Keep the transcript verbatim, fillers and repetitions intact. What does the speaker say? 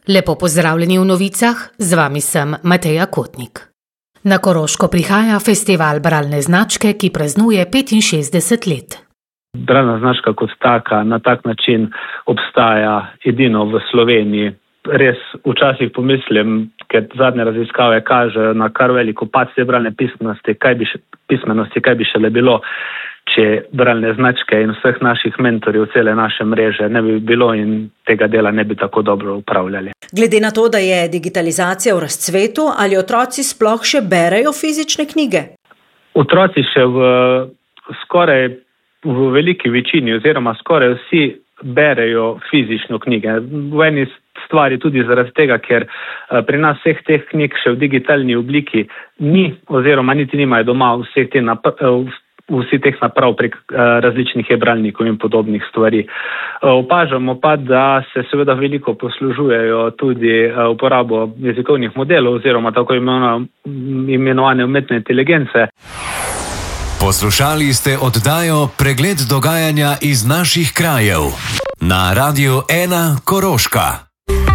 Lepo pozdravljeni v novicah, z vami sem Mateja Kotnik. Na Koroško prihaja festival bralne značke, ki praznuje petinšestdeset let. Bralna značka kot taka na tak način obstaja edino v Sloveniji. Res včasih pomislim, ker zadnje raziskave kažejo na kar veliko upad te bralne pismenosti, kaj bi še, pismenosti, kaj bi šele bilo, če bralne značke in vseh naših mentorjev, cele naše mreže ne bi bilo in tega dela ne bi tako dobro upravljali. Glede na to, da je digitalizacija v razcvetu, ali otroci sploh še berejo fizične knjige? Otroci še v skoraj v veliki večini oziroma skoraj vsi berejo fizično knjige. V eni stvari tudi zaradi tega, ker pri nas vseh teh knjig še v digitalni obliki ni oziroma niti nimajo doma vseh teh naprav, vsi teh naprav prek različnih e-bralnikov in podobnih stvari. Opažamo pa, da se seveda veliko poslužujejo tudi uporabo jezikovnih modelov oziroma tako imenovane umetne inteligence. Poslušali ste oddajo Pregled dogajanja iz naših krajev na Radiu ena Koroška.